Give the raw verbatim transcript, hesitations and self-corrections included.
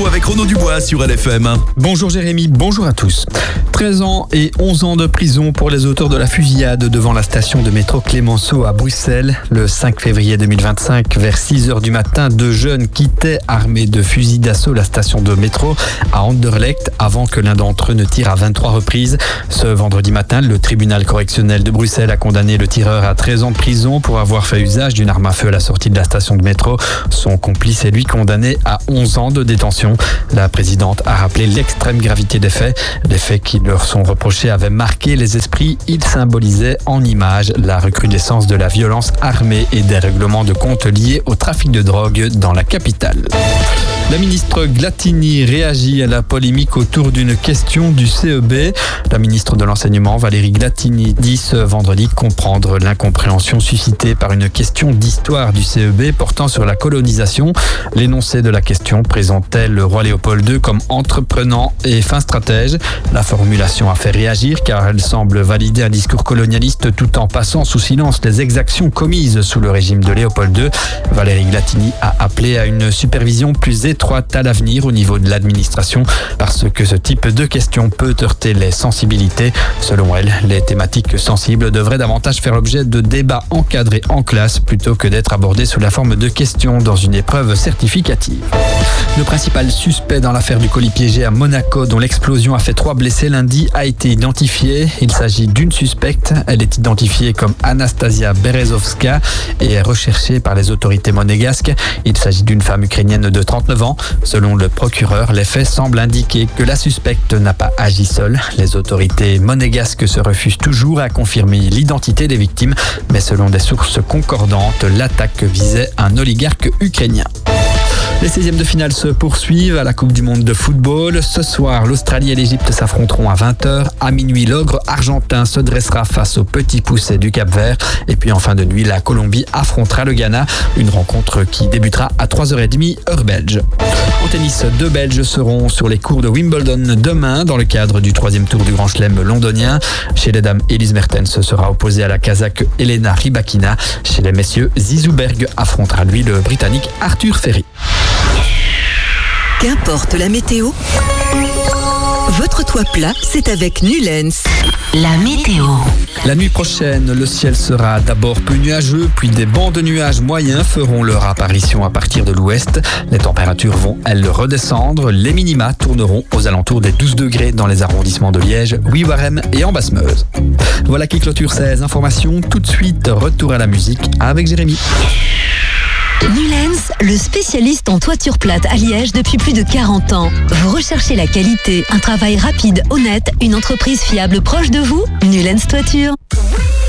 l'info avec Renaud Dubois sur L F M. Bonjour Jérémy, bonjour à tous. treize ans et onze ans de prison pour les auteurs de la fusillade devant la station de métro Clemenceau à Bruxelles. Le cinq février deux mille vingt-cinq, vers six heures du matin, deux jeunes quittaient armés de fusils d'assaut la station de métro à Anderlecht avant que l'un d'entre eux ne tire à vingt-trois reprises. Ce vendredi matin, le tribunal correctionnel de Bruxelles a condamné le tireur à treize ans de prison pour avoir fait usage d'une arme à feu à la sortie de la station de métro. Son complice est lui condamné à onze ans de détention. La présidente a rappelé l'extrême gravité des faits. Les faits qui leur sont reprochés avaient marqué les esprits. Ils symbolisaient en images la recrudescence de la violence armée et des règlements de compte liés au trafic de drogue dans la capitale. La ministre Glattini réagit à la polémique autour d'une question du C E B. La ministre de l'Enseignement, Valérie Glattini, dit ce vendredi comprendre l'incompréhension suscitée par une question d'histoire du C E B portant sur la colonisation. L'énoncé de la question présentait le roi Léopold deux comme entreprenant et fin stratège. La formulation a fait réagir car elle semble valider un discours colonialiste tout en passant sous silence les exactions commises sous le régime de Léopold deux. Valérie Glattini a appelé à une supervision plus étroite à l'avenir au niveau de l'administration parce que ce type de question peut heurter les sensibilités. Selon elle, les thématiques sensibles devraient davantage faire l'objet de débats encadrés en classe plutôt que d'être abordés sous la forme de questions dans une épreuve certificative. Le principal suspect dans l'affaire du colis piégé à Monaco dont l'explosion a fait trois blessés lundi a été identifié. Il s'agit d'une suspecte. Elle est identifiée comme Anastasia Berezovska et est recherchée par les autorités monégasques. Il s'agit d'une femme ukrainienne de trente-neuf ans. Selon le procureur, les faits semblent indiquer que la suspecte n'a pas agi seule. Les autorités monégasques se refusent toujours à confirmer l'identité des victimes, mais selon des sources concordantes, l'attaque visait un oligarque ukrainien. Les seizièmes de finale se poursuivent à la Coupe du Monde de football. Ce soir, l'Australie et l'Égypte s'affronteront à vingt heures. À minuit, l'ogre argentin se dressera face au petit poucet du Cap-Vert. Et puis en fin de nuit, la Colombie affrontera le Ghana. Une rencontre qui débutera à trois heures trente heure belge. En tennis, deux Belges seront sur les cours de Wimbledon demain dans le cadre du troisième tour du Grand Chelem londonien. Chez les dames, Elise Mertens sera opposée à la Kazakh Elena Rybakina. Chez les messieurs, Zizou Berg affrontera lui le Britannique Arthur Ferry. Qu'importe la météo, votre toit plat, c'est avec Nulens. La météo. La nuit prochaine, le ciel sera d'abord peu nuageux, puis des bancs de nuages moyens feront leur apparition à partir de l'ouest. Les températures vont, elles, redescendre. Les minima tourneront aux alentours des douze degrés dans les arrondissements de Liège, Ouiwarem et en Basse-Meuse. Voilà qui clôture ces informations. Tout de suite, retour à la musique avec Jérémy. Nulens, le spécialiste en toiture plate à Liège depuis plus de quarante ans. Vous recherchez la qualité, un travail rapide, honnête, une entreprise fiable proche de vous? Nulens Toiture.